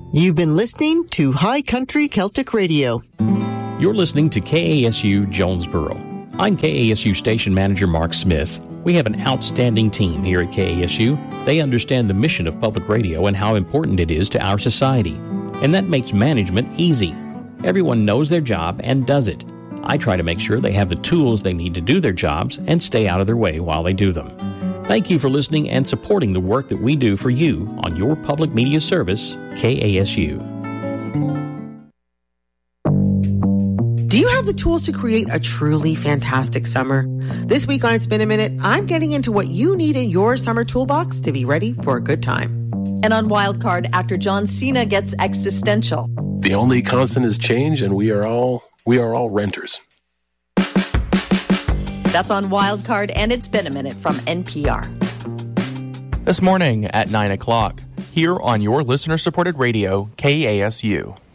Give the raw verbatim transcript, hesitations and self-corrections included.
You've been listening to High Country Celtic Radio. You're listening to K A S U Jonesboro. I'm K A S U Station Manager Mark Smith. We have an outstanding team here at K A S U. They understand the mission of public radio and how important it is to our society. And that makes management easy. Everyone knows their job and does it. I try to make sure they have the tools they need to do their jobs and stay out of their way while they do them. Thank you for listening and supporting the work that we do for you on your public media service, K A S U. Do you have the tools to create a truly fantastic summer? This week on It's Been a Minute, I'm getting into what you need in your summer toolbox to be ready for a good time. And on Wildcard, actor John Cena gets existential. The only constant is change, and we are all we are all renters. That's on Wildcard, and It's Been a Minute from N P R. This morning at nine o'clock, here on your listener-supported radio, K A S U.